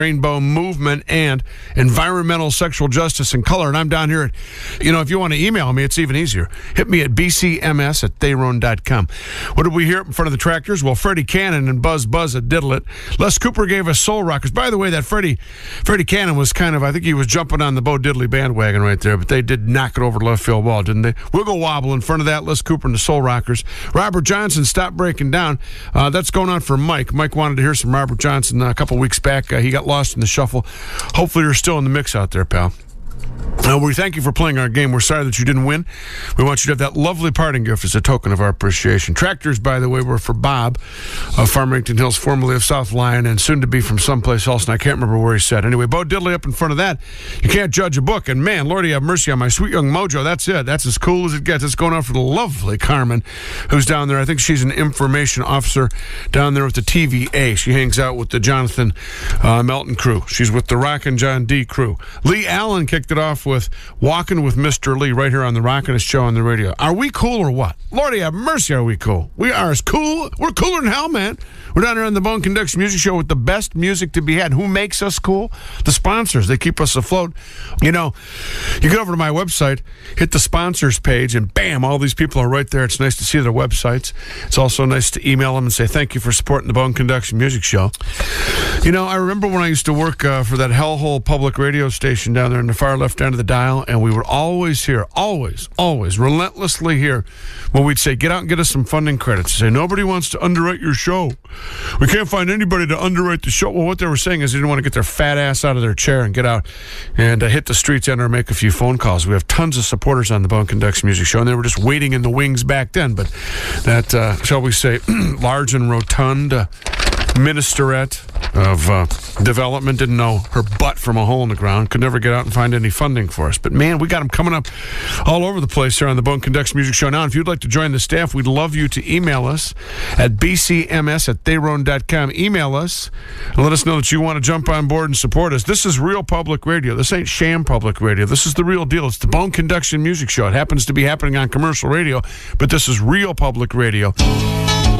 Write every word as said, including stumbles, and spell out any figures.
Rainbow Movement and Environmental Sexual Justice and Color. And I'm down here at, you know, if you want to email me, it's even easier. Hit me at b c m s at theron dot com. What did we hear in front of the tractors? Well, Freddie Cannon and Buzz Buzz at Diddle It. Les Cooper gave us Soul Rockers. By the way, that Freddie Freddie Cannon was kind of, I think he was jumping on the Bo Diddley bandwagon right there, but they did knock it over the left field wall, didn't they? Wiggle Wobble in front of that, Les Cooper and the Soul Rockers. Robert Johnson, Stop Breaking Down. Uh, that's going on for Mike. Mike wanted to hear some Robert Johnson uh, a couple weeks back. Uh, he got lost in the shuffle. Hopefully you're still in the mix out there, pal. Uh, we thank you for playing our game. We're sorry that you didn't win. We want you to have that lovely parting gift as a token of our appreciation. Tractors, by the way, were for Bob of Farmington Hills, formerly of South Lyon, and soon to be from someplace else, and I can't remember where he said. Anyway, Bo Diddley up in front of that. You can't judge a book, and man, Lordy have mercy on my sweet young mojo. That's it. That's as cool as it gets. It's going on for the lovely Carmen, who's down there. I think she's an information officer down there with the T V A. She hangs out with the Jonathan uh, Melton crew. She's with the Rockin' John D crew. Lee Allen kicked it off with Walking with Mister Lee right here on the Rockin' Show on the radio. Are we cool or what? Lordy have mercy, are we cool? We are as cool. We're cooler than hell, man. We're down here on the Bone Conduction Music Show with the best music to be had. Who makes us cool? The sponsors. They keep us afloat. You know, you get over to my website, hit the sponsors page, and bam, all these people are right there. It's nice to see their websites. It's also nice to email them and say thank you for supporting the Bone Conduction Music Show. You know, I remember when I used to work uh, for that hellhole public radio station down there in the far left end of the dial, and we would always hear, always, always, relentlessly hear when we'd say, get out and get us some funding credits. Say, nobody wants to underwrite your show. We can't find anybody to underwrite the show. Well, what they were saying is they didn't want to get their fat ass out of their chair and get out and uh, hit the streets and or make a few phone calls. We have tons of supporters on the Bone Conduction Music Show, and they were just waiting in the wings back then. But that, uh, shall we say, large and rotund uh, ministerette of uh, development didn't know her butt from a hole in the ground, could never get out and find any funding for us. But man, we got them coming up all over the place here on the Bone Conduction Music Show. Now, if you'd like to join the staff, we'd love you to email us at b c m s at theron dot com. Email us and let us know that you want to jump on board and support us. This is real public radio. This ain't sham public radio. This is the real deal. It's the Bone Conduction Music Show. It happens to be happening on commercial radio, but this is real public radio.